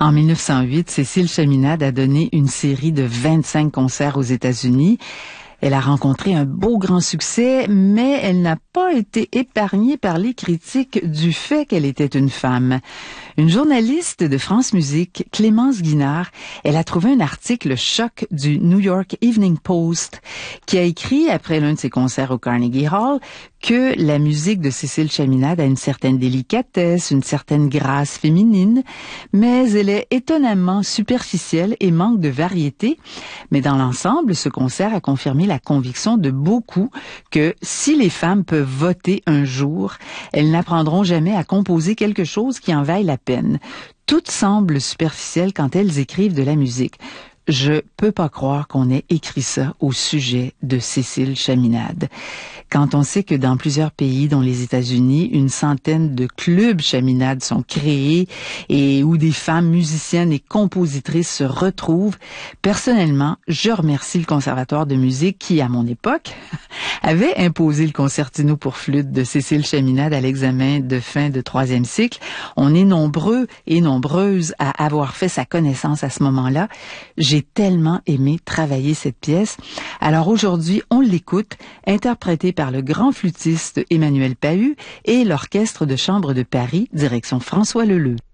En 1908, Cécile Chaminade a donné une série de 25 concerts aux États-Unis. Elle a rencontré un beau grand succès, mais elle n'a pas été épargnée par les critiques du fait qu'elle était une femme. Une journaliste de France Musique, Clémence Guinard, elle a trouvé un article choc du New York Evening Post qui a écrit, après l'un de ses concerts au Carnegie Hall, que la musique de Cécile Chaminade a une certaine délicatesse, une certaine grâce féminine, mais elle est étonnamment superficielle et manque de variété. Mais dans l'ensemble, ce concert a confirmé la conviction de beaucoup que si les femmes peuvent voter un jour, elles n'apprendront jamais à composer quelque chose qui en vaille la peine. Toutes semblent superficielles quand elles écrivent de la musique. Je peux pas croire qu'on ait écrit ça au sujet de Cécile Chaminade. Quand on sait que dans plusieurs pays, dont les États-Unis, une centaine de clubs Chaminade sont créés et où des femmes musiciennes et compositrices se retrouvent, personnellement, je remercie le Conservatoire de musique qui, à mon époque, avait imposé le concertino pour flûte de Cécile Chaminade à l'examen de fin de 3e cycle. On est nombreux et nombreuses à avoir fait sa connaissance à ce moment-là. J'ai tellement aimé travailler cette pièce. Alors aujourd'hui, on l'écoute, interprétée par le grand flûtiste Emmanuel Pahud et l'Orchestre de chambre de Paris, direction François Leleux.